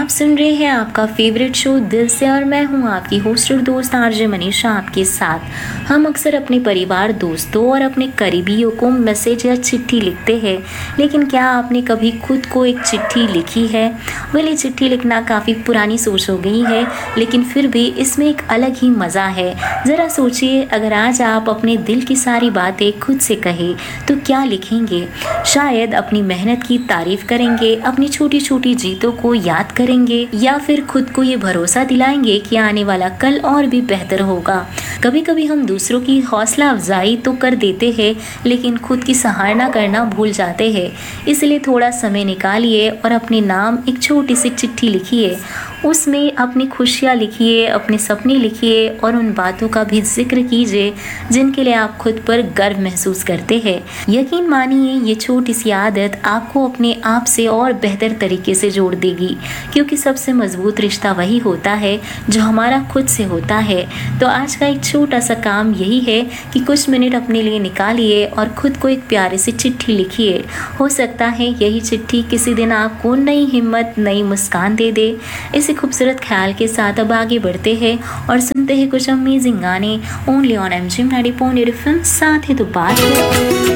आप सुन रहे हैं आपका फेवरेट शो दिल से और मैं हूं आपकी होस्ट और दोस्त आरजे मनीषा आपके साथ। हम अक्सर अपने परिवार, दोस्तों और अपने करीबियों को मैसेज या चिट्ठी लिखते हैं, लेकिन क्या आपने कभी खुद को एक चिट्ठी लिखी है? ये चिट्ठी लिखना काफ़ी पुरानी सोच हो गई है, लेकिन फिर भी इसमें एक अलग ही मज़ा है। ज़रा सोचिए, अगर आज आप अपने दिल की सारी बातें खुद से कहें तो क्या लिखेंगे? शायद अपनी मेहनत की तारीफ करेंगे, अपनी छोटी छोटी जीतों को याद करेंगे, या फिर खुद को ये भरोसा दिलाएंगे कि आने वाला कल और भी बेहतर होगा। कभी कभी हम दूसरों की हौसला अफजाई तो कर देते हैं, लेकिन खुद की सराहना करना भूल जाते हैं। इसलिए थोड़ा समय निकालिए और अपने नाम एक छोटी सी चिट्ठी लिखिए। उसमें अपनी खुशियाँ लिखिए, अपने सपने लिखिए और उन बातों का भी जिक्र कीजिए जिनके लिए आप खुद पर गर्व महसूस करते हैं। यकीन मानिए, ये छोटी सी आदत आपको अपने आप से और बेहतर तरीके से जोड़ देगी, क्योंकि सबसे मजबूत रिश्ता वही होता है जो हमारा खुद से होता है। तो आज का एक छोटा सा काम यही है कि कुछ मिनट अपने लिए निकालिए और खुद को एक प्यारी सी चिट्ठी लिखिए। हो सकता है यही चिट्ठी किसी दिन आपको नई हिम्मत, नई मुस्कान दे दे। इसी खूबसूरत ख्याल के साथ अब आगे बढ़ते हैं और सुनते हैं कुछ अमेजिंग गाने ओनली ऑन एमजी 90.8 FM। साथ ही तो बात है